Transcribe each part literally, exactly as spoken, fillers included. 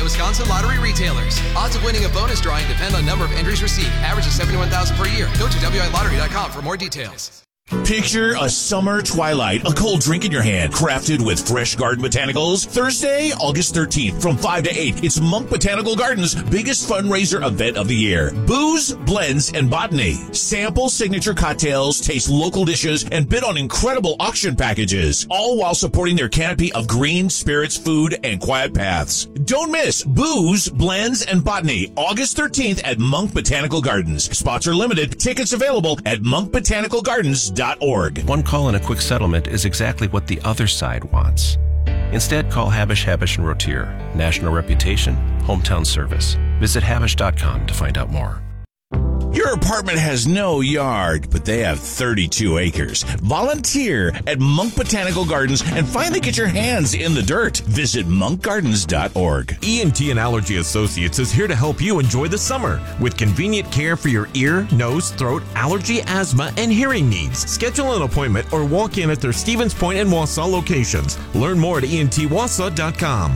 Wisconsin lottery retailers. Odds of winning a bonus drawing depend on number of entries received. Average is seventy-one thousand per year. Go to W I lottery dot com for more details. Picture a summer twilight, a cold drink in your hand, crafted with fresh garden botanicals. Thursday, August thirteenth, from five to eight, it's Monk Botanical Gardens' biggest fundraiser event of the year. Booze, blends, and botany. Sample signature cocktails, taste local dishes, and bid on incredible auction packages, all while supporting their canopy of green spirits, food, and quiet paths. Don't miss Booze, Blends, and Botany, August thirteenth at Monk Botanical Gardens. Spots are limited. Tickets available at monk botanical gardens dot org. One call and a quick settlement is exactly what the other side wants. Instead, call Habish, Habish and Rotier. National reputation, hometown service. Visit habish dot com to find out more. Your apartment has no yard, but they have thirty-two acres. Volunteer at Monk Botanical Gardens and finally get your hands in the dirt. Visit monk gardens dot org. E N T and Allergy Associates is here to help you enjoy the summer with convenient care for your ear, nose, throat, allergy, asthma, and hearing needs. Schedule an appointment or walk in at their Stevens Point and Wausau locations. Learn more at E N T wausau dot com.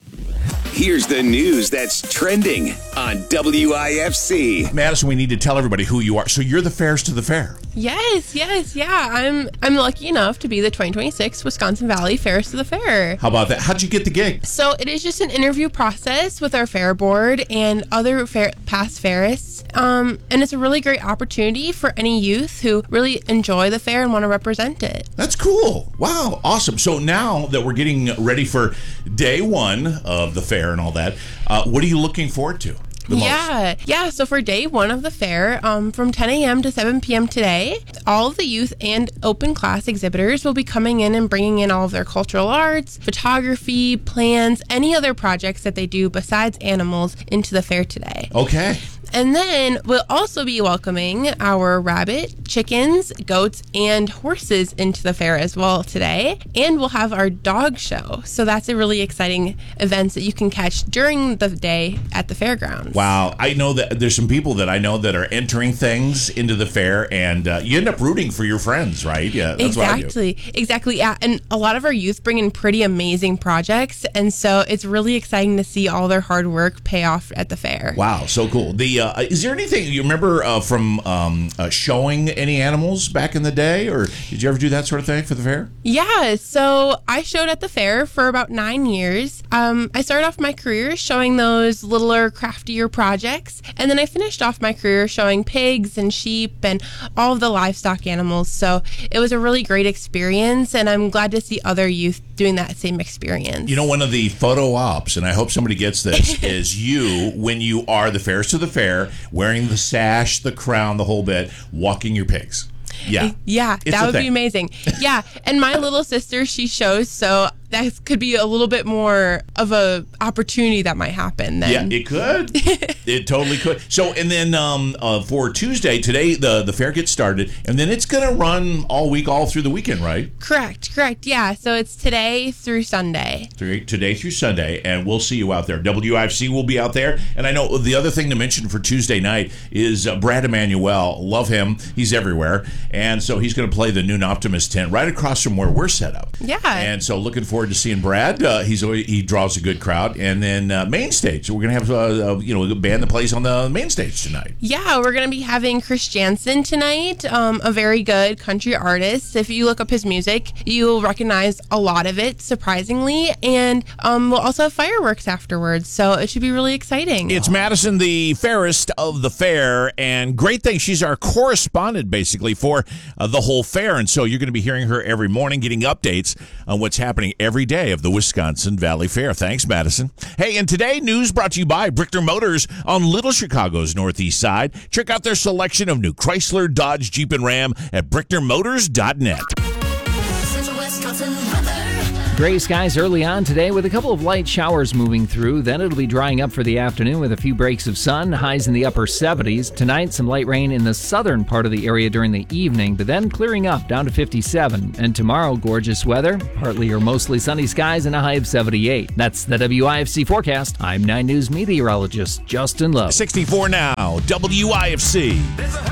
Here's the news that's trending on W I F C. Madison, we need to tell everybody who you are. So you're the Fairest to the Fair. Yes, yes, yeah. I'm I'm lucky enough to be the twenty twenty-six Wisconsin Valley Fairest to the Fair. How about that? How'd you get the gig? So it is just an interview process with our fair board and other fair, past fairests. Um, and it's a really great opportunity for any youth who really enjoy the fair and want to represent it. That's cool. Wow, awesome. So now that we're getting ready for day one of the fair and all that, uh, what are you looking forward to? Yeah, yeah. So for day one of the fair, um, from ten a.m. to seven p.m. today, all of the youth and open class exhibitors will be coming in and bringing in all of their cultural arts, photography, plans, any other projects that they do besides animals into the fair today. Okay. And then we'll also be welcoming our rabbit, chickens, goats, and horses into the fair as well today. And we'll have our dog show. So that's a really exciting event that you can catch during the day at the fairgrounds. Wow. I know that there's some people that I know that are entering things into the fair, and uh, you end up rooting for your friends, right? Yeah, that's exactly. what I do. Exactly. Yeah. And a lot of our youth bring in pretty amazing projects. And so it's really exciting to see all their hard work pay off at the fair. Wow. So cool. The Uh, is there anything you remember uh, from um, uh, showing any animals back in the day, or did you ever do that sort of thing for the fair? Yeah, so I showed at the fair for about nine years. Um, I started off my career showing those littler, craftier projects, and then I finished off my career showing pigs and sheep and all of the livestock animals. So it was a really great experience, and I'm glad to see other youth doing that same experience. You know, one of the photo ops, and I hope somebody gets this, is you when you are the Fairest to the Fair, wearing the sash, the crown, the whole bit, walking your pigs. Yeah. Yeah, It's that a would thing. be amazing. Yeah, and my little sister, she shows, so that could be a little bit more of a opportunity that might happen then. Yeah, it could. It totally could. So, and then um, uh, for Tuesday, today, the, the fair gets started, and then it's going to run all week, all through the weekend, right? Correct, correct. Yeah, so it's today through Sunday. Through, today through Sunday, and we'll see you out there. W I F C will be out there. And I know the other thing to mention for Tuesday night is uh, Brad Emanuel. Love him. He's everywhere. And so he's going to play the Noon Optimist tent right across from where we're set up. Yeah. And so looking forward to seeing Brad. Uh, he's always, he draws a good crowd. And then uh, main stage. We're going to have uh, uh, you know a band that plays on the main stage tonight. Yeah, we're going to be having Chris Jansen tonight, um, a very good country artist. If you look up his music, you'll recognize a lot of it, surprisingly. And um, we'll also have fireworks afterwards, so it should be really exciting. It's Madison, the fairest of the fair, and great thing, she's our correspondent, basically, for uh, the whole fair. And so you're going to be hearing her every morning, getting updates on what's happening every day of the Wisconsin Valley Fair. Thanks, Madison. Hey, and today, news brought to you by Brickner Motors on Little Chicago's northeast side. Check out their selection of new Chrysler, Dodge, Jeep, and Ram at brickner motors dot net. Gray skies early on today with a couple of light showers moving through. Then it'll be drying up for the afternoon with a few breaks of sun, highs in the upper seventies. Tonight, some light rain in the southern part of the area during the evening, but then clearing up down to fifty-seven. And tomorrow, gorgeous weather, partly or mostly sunny skies and a high of seventy-eight. That's the W I F C forecast. I'm nine News meteorologist Justin Lowe. sixty-four now, W I F C.